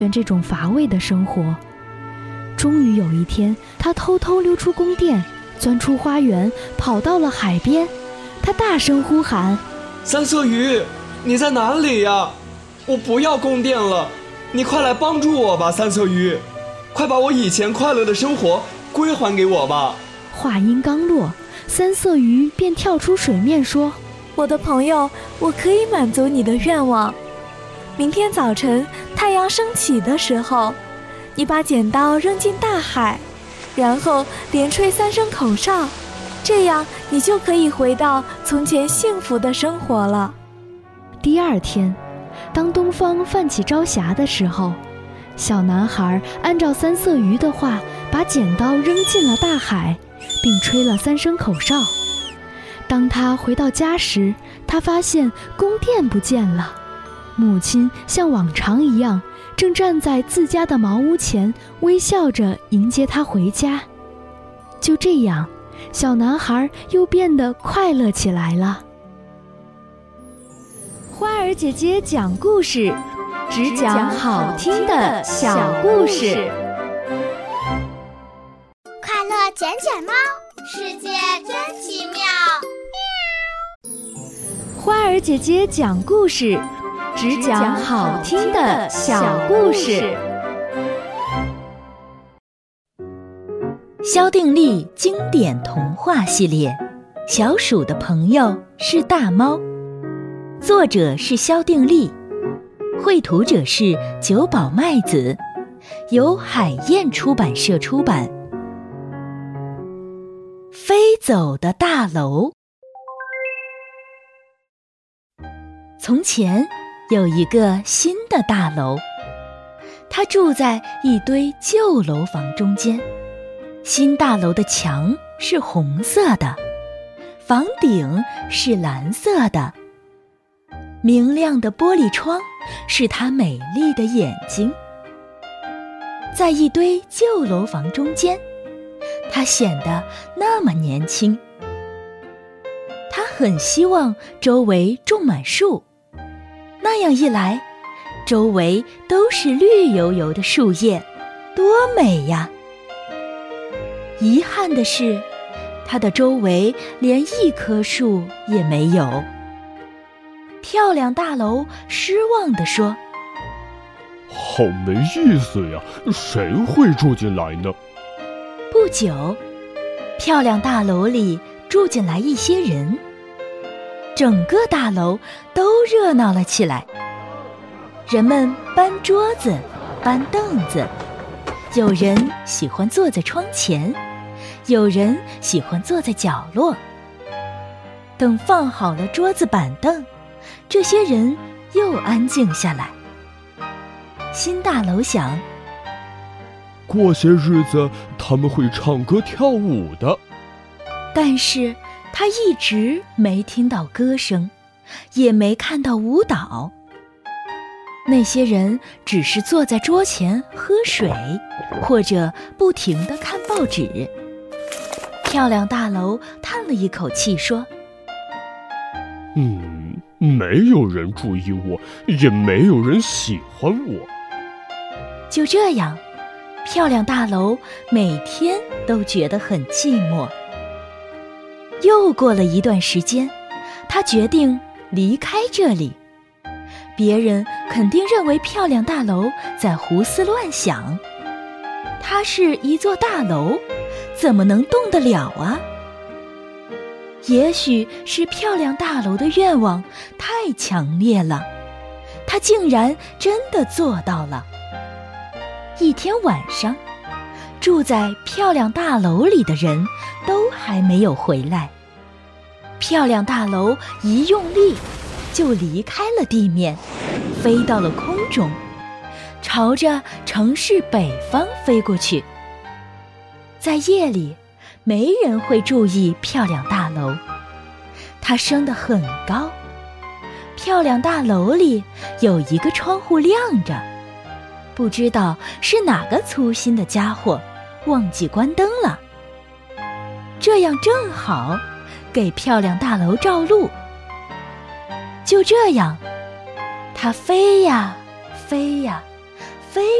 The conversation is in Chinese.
这种乏味的生活。终于有一天，他偷偷溜出宫殿，钻出花园，跑到了海边。他大声呼喊： 三色鱼，你在哪里呀？我不要宫殿了，你快来帮助我吧，三色鱼，快把我以前快乐的生活归还给我吧。 话音刚落，三色鱼便跳出水面说： 我的朋友，我可以满足你的愿望。明天早晨太阳升起的时候，你把剪刀扔进大海，然后连吹3声口哨，这样你就可以回到从前幸福的生活了。 第二天，当东方泛起朝霞的时候，小男孩按照三色鱼的话，把剪刀扔进了大海，并吹了3声口哨。当他回到家时，他发现宫殿不见了，母亲像往常一样正站在自家的茅屋前，微笑着迎接他回家。就这样，小男孩又变得快乐起来了。花儿姐姐讲故事，只讲好听的小故事。 快乐捡捡猫，世界真奇妙。 花儿姐姐讲故事，只讲好听的小故事。 萧定力经典童话系列，《小鼠的朋友是大猫》，作者是萧定力，绘图者是久保麦子，由海燕出版社出版。飞走的大楼。从前有一个新的大楼，它住在一堆旧楼房中间。新大楼的墙是红色的，房顶是蓝色的，明亮的玻璃窗是它美丽的眼睛。在一堆旧楼房中间，它显得那么年轻。它很希望周围种满树，那样一来，周围都是绿油油的树叶，多美呀！遗憾的是，它的周围连一棵树也没有。漂亮大楼失望地说： 好没意思呀，谁会住进来呢？ 不久，漂亮大楼里住进来一些人，整个大楼都热闹了起来。人们搬桌子，搬凳子，有人喜欢坐在窗前，有人喜欢坐在角落。等放好了桌子板凳，这些人又安静下来。新大楼想， 过些日子他们会唱歌跳舞的。 但是他一直没听到歌声，也没看到舞蹈。那些人只是坐在桌前喝水，或者不停地看报纸。漂亮大楼叹了一口气说： 没有人注意我，也没有人喜欢我。 就这样，漂亮大楼每天都觉得很寂寞。又过了一段时间，他决定离开这里。别人肯定认为漂亮大楼在胡思乱想。它是一座大楼，怎么能动得了啊？也许是漂亮大楼的愿望太强烈了，它竟然真的做到了。一天晚上，住在漂亮大楼里的人都还没有回来。漂亮大楼一用力，就离开了地面，飞到了空中，朝着城市北方飞过去。在夜里，没人会注意漂亮大楼，它升得很高。漂亮大楼里有一个窗户亮着，不知道是哪个粗心的家伙忘记关灯了。这样正好给漂亮大楼照路。就这样，它飞呀飞呀， 非